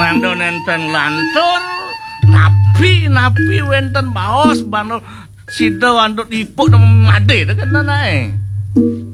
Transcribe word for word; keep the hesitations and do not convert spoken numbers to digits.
Nando nenten lantur napi napi wenten baos banul sida wandut ipuk made tenan ae.